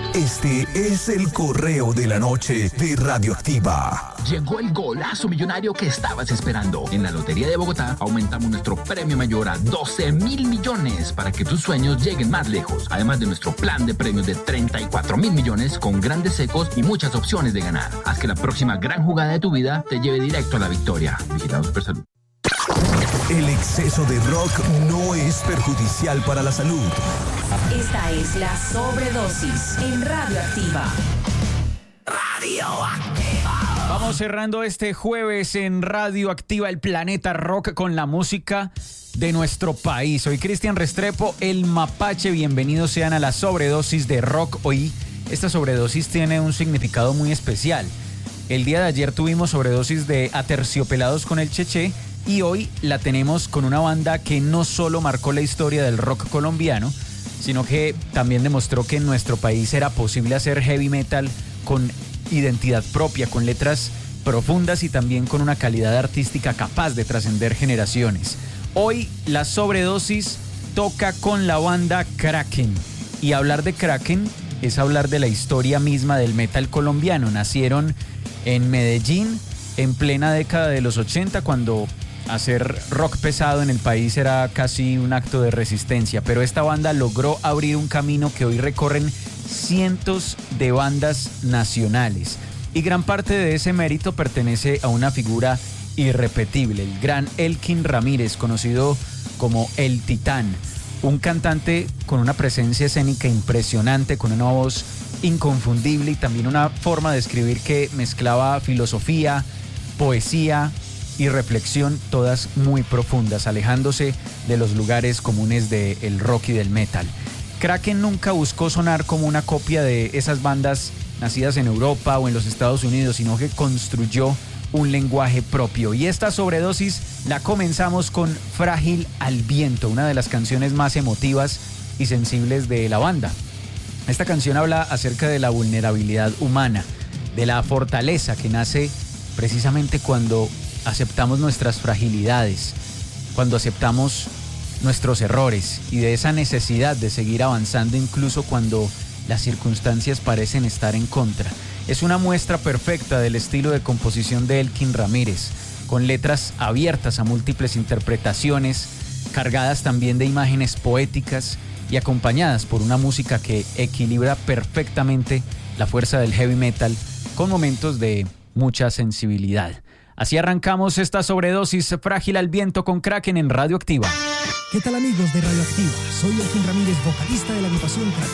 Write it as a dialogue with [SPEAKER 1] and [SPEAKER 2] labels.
[SPEAKER 1] Este es el correo de la noche de Radioactiva.
[SPEAKER 2] Llegó el golazo millonario que estabas esperando. En la Lotería de Bogotá aumentamos nuestro premio mayor a 12.000 millones para que tus sueños lleguen más lejos. Además de nuestro plan de premios de 34.000 millones con grandes secos y muchas opciones de ganar. Haz que la próxima gran jugada de tu vida te lleve directo a la victoria. Vigilado Supersalud.
[SPEAKER 1] El exceso de rock no es perjudicial para la salud.
[SPEAKER 3] Esta es la sobredosis en Radioactiva.
[SPEAKER 4] Radioactiva. Vamos cerrando este jueves en Radioactiva, el planeta rock, con la música de nuestro país. Soy Cristian Restrepo, el Mapache. Bienvenidos sean a la sobredosis de rock. Hoy esta sobredosis tiene un significado muy especial. El día de ayer tuvimos sobredosis de Aterciopelados con el Cheche. Y hoy la tenemos con una banda que no solo marcó la historia del rock colombiano, sino que también demostró que en nuestro país era posible hacer heavy metal con identidad propia, con letras profundas y también con una calidad artística capaz de trascender generaciones. Hoy la sobredosis toca con la banda Kraken. Y hablar de Kraken es hablar de la historia misma del metal colombiano. Nacieron en Medellín en plena década de los 80, cuando hacer rock pesado en el país era casi un acto de resistencia, pero esta banda logró abrir un camino que hoy recorren cientos de bandas nacionales, y gran parte de ese mérito pertenece a una figura irrepetible, el gran Elkin Ramírez, conocido como El Titán, un cantante con una presencia escénica impresionante, con una voz inconfundible y también una forma de escribir que mezclaba filosofía, poesía y reflexión, todas muy profundas, alejándose de los lugares comunes del rock y del metal. Kraken nunca buscó sonar como una copia de esas bandas nacidas en Europa o en los Estados Unidos, sino que construyó un lenguaje propio. Y esta sobredosis la comenzamos con Frágil al Viento, una de las canciones más emotivas y sensibles de la banda. Esta canción habla acerca de la vulnerabilidad humana, de la fortaleza que nace precisamente cuando aceptamos nuestras fragilidades, cuando aceptamos nuestros errores, y de esa necesidad de seguir avanzando incluso cuando las circunstancias parecen estar en contra. Es una muestra perfecta del estilo de composición de Elkin Ramírez, con letras abiertas a múltiples interpretaciones, cargadas también de imágenes poéticas y acompañadas por una música que equilibra perfectamente la fuerza del heavy metal con momentos de mucha sensibilidad. Así arrancamos esta sobredosis, Frágil al Viento con Kraken en Radioactiva.
[SPEAKER 5] ¿Qué tal, amigos de Radioactiva? Soy Elkin Ramírez, vocalista de la agrupación Kraken.